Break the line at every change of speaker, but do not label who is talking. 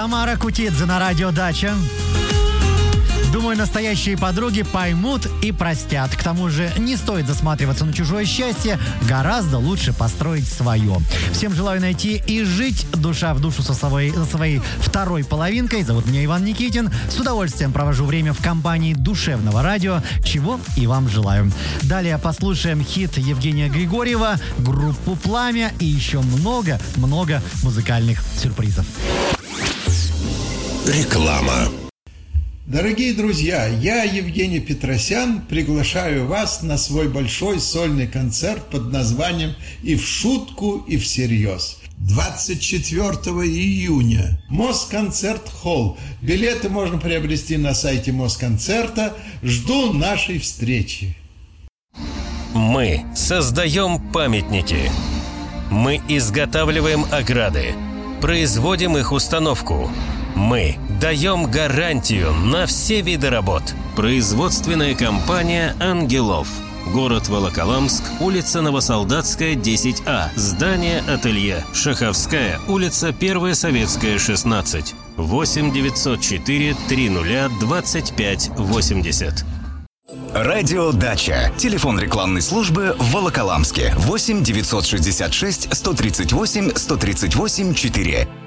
Тамара Кутидзе на радио «Дача». Думаю, настоящие подруги поймут и простят. К тому же не стоит засматриваться на чужое счастье, гораздо лучше построить свое. Всем желаю найти и жить душа в душу со своей второй половинкой. Зовут меня Иван Никитин. С удовольствием провожу время в компании душевного радио, чего и вам желаю. Далее послушаем хит Евгения Григорьева, группу «Пламя» и еще много-много музыкальных сюрпризов.
Реклама.
Дорогие друзья, я, Евгений Петросян, приглашаю вас на свой большой сольный концерт под названием «И в шутку, и всерьез». 24 июня. Москонцерт-холл. Билеты можно приобрести на сайте Москонцерта. Жду нашей встречи.
Мы создаем памятники. Мы изготавливаем ограды. Производим их установку. Мы даем гарантию на все виды работ. Производственная компания «Ангелов». Город Волоколамск, улица Новосолдатская, 10А. Здание «Ателье». Шаховская, улица 1 Советская, 16. 8 904 30 25 80.
Радио «Дача». Телефон рекламной службы в Волоколамске. 8 966 138 138 4.